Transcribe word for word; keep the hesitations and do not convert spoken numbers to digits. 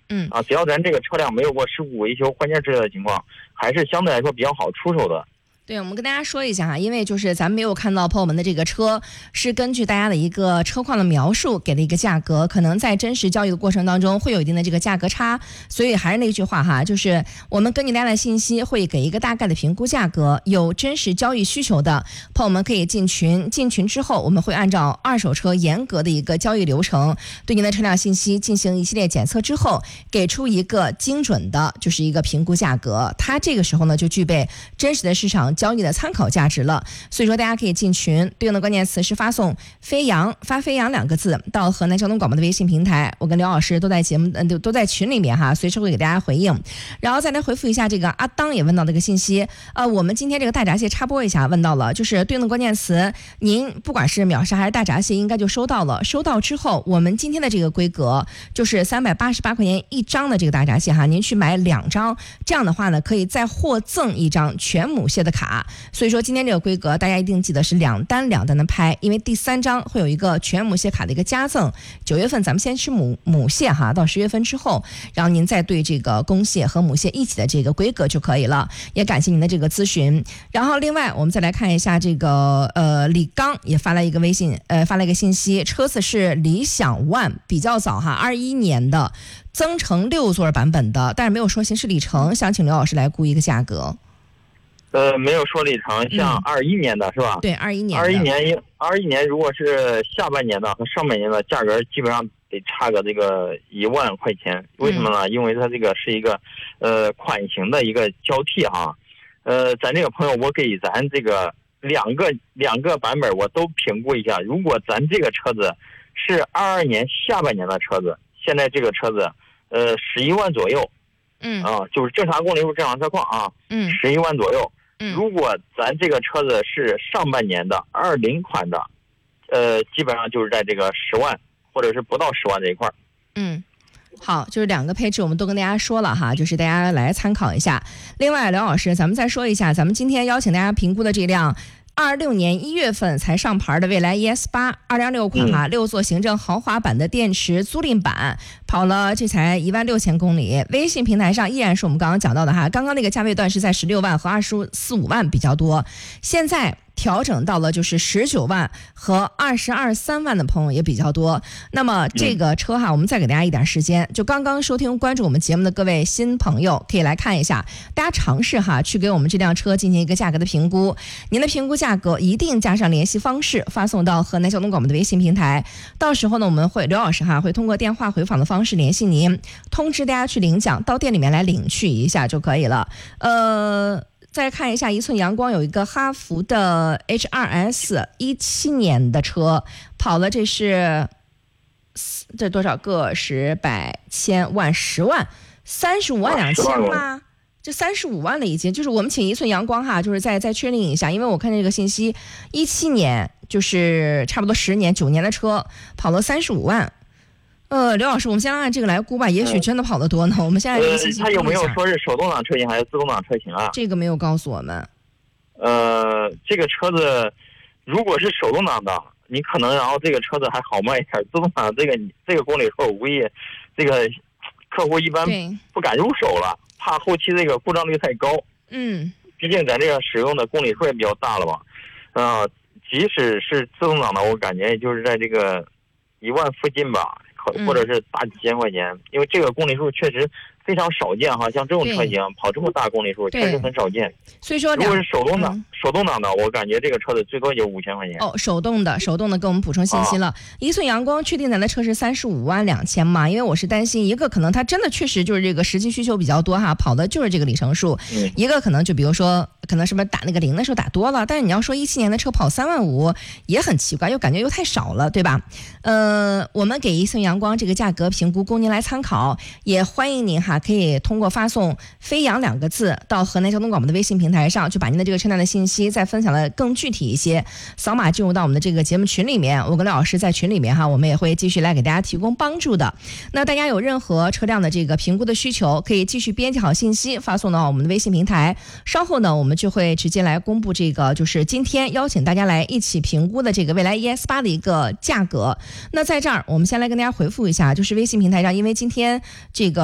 嗯啊，只要咱这个车辆没有过事故维修换件之类的情况，还是相对来说比较好出手的。 对，我们跟大家说一下哈，因为就是咱们没有看到朋友们的这个车，是根据大家的一个车况的描述给了一个价格，可能在真实交易的过程当中会有一定的这个价格差，所以还是那句话哈，就是我们根据大家的信息会给一个大概的评估价格，有真实交易需求的朋友们可以进群，进群之后我们会按照二手车严格的一个交易流程，对您的车辆信息进行一系列检测之后，给出一个精准的就是一个评估价格，它这个时候呢就具备真实的市场交易的参考价值了。所以说大家可以进群，对应的关键词是发送飞扬，发飞扬两个字到河南交通广播的微信平台，我跟刘老师都在节目嗯都在群里面哈，随时会给大家回应。然后再来回复一下这个阿当也问到这个信息，呃我们今天这个大闸蟹插播一下，问到了就是对应的关键词，您不管是秒杀还是大闸蟹应该就收到了，收到之后我们今天的这个规格就是三百八十八块钱一张的这个大闸蟹哈，您去买两张，这样的话呢可以再获赠一张全母蟹的卡。所以说今天这个规格大家一定记得是两单两单的拍，因为第三张会有一个全母蟹卡的一个加赠。九月份咱们先吃母母蟹哈，到十月份之后，然后您再对这个公蟹和母蟹一起的这个规格就可以了。也感谢您的这个咨询。然后另外我们再来看一下这个呃李刚也发了一个微信呃发了一个信息，车子是理想 ONE 比较早哈，二一年的增程六座版本的，但是没有说行驶里程，想请刘老师来估一个价格。 呃，没有说里程，像二一年的、嗯、是吧？ 对，二一年。 二一年，二一年如果是下半年的和上半年的价格，基本上得差个这个一万块钱。为什么呢？嗯、因为它这个是一个呃款型的一个交替哈。呃，咱这个朋友，我给咱这个两个两个版本我都评估一下。如果咱这个车子是二二年下半年的车子，现在这个车子呃十一万左右， 嗯啊，就是正常公里数、正常车况啊， 嗯， 十一万左右。 嗯， 如果咱这个车子是上半年的二零款的，呃，基本上就是在这个十万或者是不到十万这一块。 嗯，好，就是两个配置我们都跟大家说了哈，就是大家来参考一下。另外，刘老师，咱们再说一下，咱们今天邀请大家评估的这辆二六年一月份才上牌的蔚来 E S 八 二零二六款哈、嗯，六座行政豪华版的电池租赁版，跑了这才一万六千公里。微信平台上依然是我们刚刚讲到的哈，刚刚那个价位段是在十六万和二十四五万比较多，现在调整到了就是十九万和二十二三万的朋友也比较多。那么这个车哈，我们再给大家一点时间，就刚刚收听关注我们节目的各位新朋友可以来看一下，大家尝试哈去给我们这辆车进行一个价格的评估，您的评估价格一定加上联系方式发送到河南交通广播的微信平台，到时候呢我们会刘老师哈会通过电话回访的方式联系您，通知大家去领奖，到店里面来领取一下就可以了。呃再看一下一寸阳光有一个哈弗的 H 二 S 一七年的车，跑了这是这多少个十百千万十万三十五万两千吗？这三十五万了已经，就是我们请一寸阳光哈，就是再再确认一下，因为我看这个信息，一七年就是差不多十年九年的车，跑了三十五万。呃，刘老师，我们先按这个来估吧，也许真的跑得多呢。我们现在这个信息、 呃、他有没有说是手动挡车型还是自动挡车型啊？ 这个没有告诉我们。 呃，这个车子如果是手动挡的，你可能然后这个车子还好卖一点，自动挡这个这个公里数，我估计这个客户一般不敢入手了，怕后期这个故障率太高。 嗯， 毕竟咱这个使用的公里数也比较大了吧？啊、呃，即使是自动挡的，我感觉也就是在这个一万附近吧。或者是大几千块钱、嗯，因为这个公里数确实非常少见哈，像这种车型跑这么大公里数确实很少见。 所以说， 如果是手动挡、 嗯， 手动挡的，我感觉这个车子最多也就五千块钱。 哦，手动的，手动的，给我们补充信息了。啊、一寸阳光确定咱的车是三十五万两千嘛？因为我是担心一个可能它真的确实就是这个实际需求比较多哈，跑的就是这个里程数。嗯、一个可能就比如说可能是不是打那个零的时候打多了，但是你要说一七年的车跑三万五也很奇怪，又感觉又太少了，对吧？呃，我们给一寸阳光这个价格评估供您来参考，也欢迎您哈可以通过发送飞扬两个字到河南交通广播的微信平台上，就把您的这个车辆的信息再分享的更具体一些，扫码进入到我们的这个节目群里面，我跟刘老师在群里面哈，我们也会继续来给大家提供帮助的。那大家有任何车辆的这个评估的需求，可以继续编辑好信息发送到我们的微信平台，稍后呢我们就会直接来公布这个就是今天邀请大家来一起评估的这个蔚来 E S 八 的一个价格。那在这儿我们先来跟大家回复一下，就是微信平台上因为今天这个